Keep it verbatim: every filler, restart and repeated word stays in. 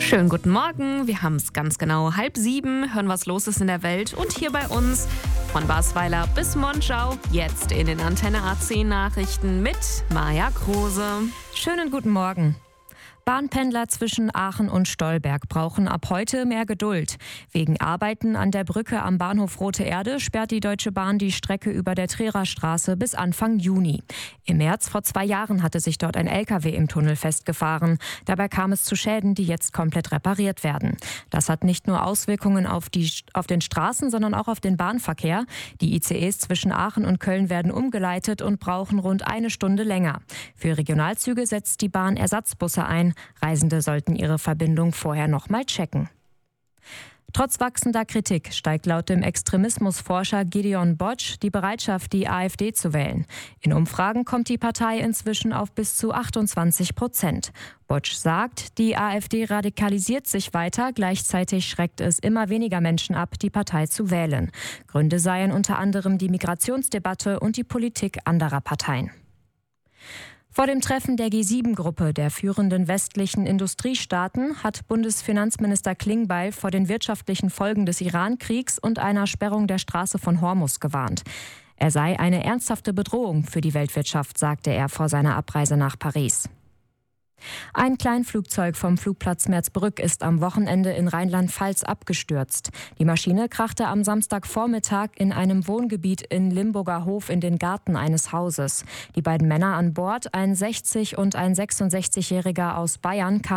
Schönen guten Morgen, wir haben es ganz genau halb sieben, hören, was los ist in der Welt und hier bei uns von Basweiler bis Monschau, jetzt in den Antenne A zehn Nachrichten mit Maja Kruse. Schönen guten Morgen. Bahnpendler zwischen Aachen und Stolberg brauchen ab heute mehr Geduld. Wegen Arbeiten an der Brücke am Bahnhof Rote Erde sperrt die Deutsche Bahn die Strecke über der Trererstraße bis Anfang Juni. Im März vor zwei Jahren hatte sich dort ein L K W im Tunnel festgefahren. Dabei kam es zu Schäden, die jetzt komplett repariert werden. Das hat nicht nur Auswirkungen auf, die, auf den Straßen, sondern auch auf den Bahnverkehr. Die I C Es zwischen Aachen und Köln werden umgeleitet und brauchen rund eine Stunde länger. Für Regionalzüge setzt die Bahn Ersatzbusse ein. Reisende sollten ihre Verbindung vorher noch mal checken. Trotz wachsender Kritik steigt laut dem Extremismusforscher Gideon Botsch die Bereitschaft, die AfD zu wählen. In Umfragen kommt die Partei inzwischen auf bis zu achtundzwanzig Prozent. Botsch sagt, die AfD radikalisiert sich weiter, gleichzeitig schreckt es immer weniger Menschen ab, die Partei zu wählen. Gründe seien unter anderem die Migrationsdebatte und die Politik anderer Parteien. Vor dem Treffen der G sieben Gruppe der führenden westlichen Industriestaaten hat Bundesfinanzminister Klingbeil vor den wirtschaftlichen Folgen des Iran-Kriegs und einer Sperrung der Straße von Hormuz gewarnt. Er sei eine ernsthafte Bedrohung für die Weltwirtschaft, sagte er vor seiner Abreise nach Paris. Ein Kleinflugzeug vom Flugplatz Merzbrück ist am Wochenende in Rheinland-Pfalz abgestürzt. Die Maschine krachte am Samstagvormittag in einem Wohngebiet in Limburger Hof in den Garten eines Hauses. Die beiden Männer an Bord, ein sechzig- und ein sechsundsechzigjähriger aus Bayern, kamen